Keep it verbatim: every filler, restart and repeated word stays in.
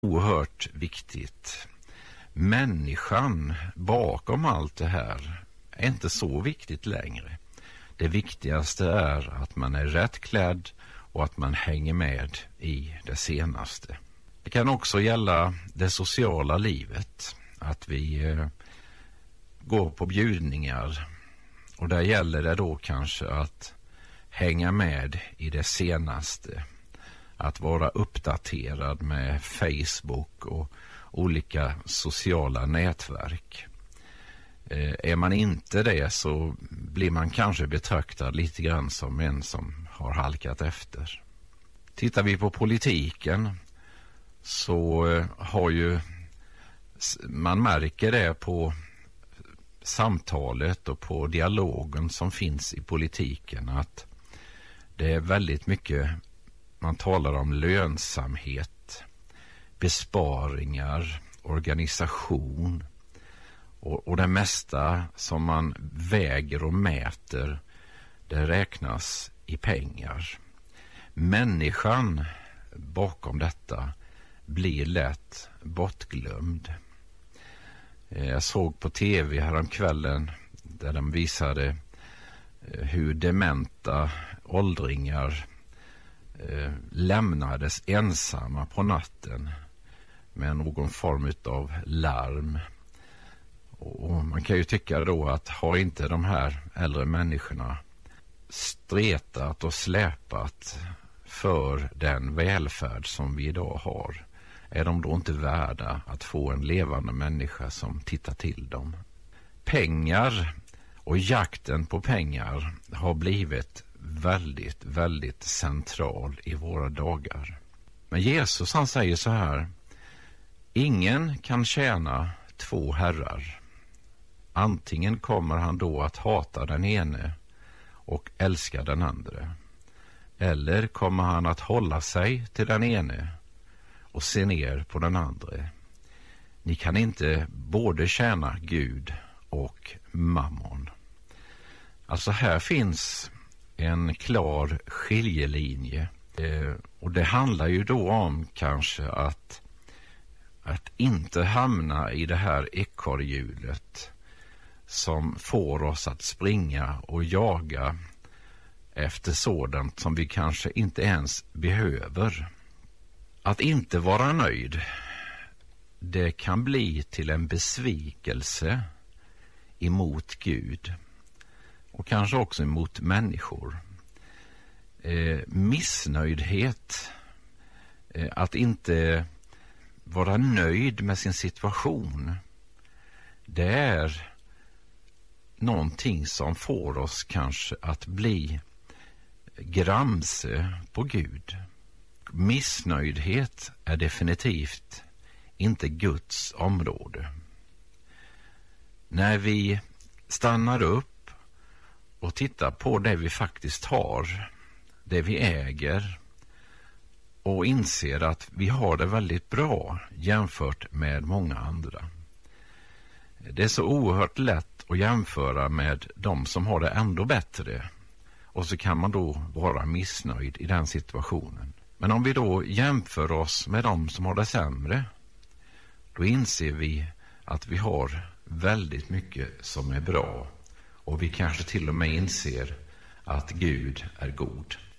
Oerhört viktigt. Människan bakom allt det här är inte så viktigt längre. Det viktigaste är att man är rätt klädd och att man hänger med i det senaste. Det kan också gälla det sociala livet. Att vi eh, går på bjudningar, och där gäller det då kanske att hänga med i det senaste. Att vara uppdaterad med Facebook och olika sociala nätverk. Eh, är man inte det så blir man kanske betraktad lite grann som en som har halkat efter. Tittar vi på politiken så eh, har ju man märker det på samtalet och på dialogen som finns i politiken att det är väldigt mycket, man talar om lönsamhet, besparingar, organisation och, och det mesta som man väger och mäter, det räknas i pengar. Människan bakom detta blir lätt bortglömd. Jag såg på tv häromkvällen där de visade hur dementa åldringar eh, lämnades ensamma på natten med någon form av larm. Och man kan ju tycka då att har inte de här äldre människorna stretat och släpat för den välfärd som vi idag har, är de då inte värda att få en levande människa som tittar till dem? Pengar och jakten på pengar har blivit väldigt, väldigt central i våra dagar. Men Jesus han säger så här: ingen kan tjäna två herrar. Antingen kommer han då att hata den ene och älska den andra. Eller kommer han att hålla sig till den ene och se ner på den andra. Ni kan inte både tjäna Gud och mammon. Alltså här finns en klar skiljelinje. Eh, och det handlar ju då om kanske att, att inte hamna i det här ekorrhjulet som får oss att springa och jaga efter sådant som vi kanske inte ens behöver. Att inte vara nöjd, det kan bli till en besvikelse emot Gud och kanske också emot människor. Eh, missnöjdhet, eh, att inte vara nöjd med sin situation, det är någonting som får oss kanske att bli gramse på Gud. Missnöjdhet är definitivt inte Guds område. När vi stannar upp och tittar på det vi faktiskt har, det vi äger, och inser att vi har det väldigt bra jämfört med många andra. Det är så oerhört lätt att jämföra med de som har det ändå bättre, och så kan man då vara missnöjd i den situationen. Men om vi då jämför oss med de som har det sämre, då inser vi att vi har väldigt mycket som är bra, och vi kanske till och med inser att Gud är god.